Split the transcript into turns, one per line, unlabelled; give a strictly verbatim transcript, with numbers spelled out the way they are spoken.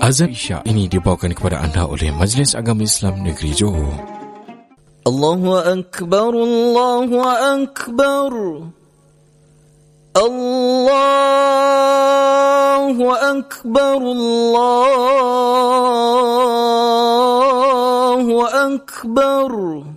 Azan Isya ini dibawakan kepada anda oleh Majlis Agama Islam Negeri Johor.
Allahu Akbar, Allahu Akbar, Allahu Akbar, Allahu Akbar.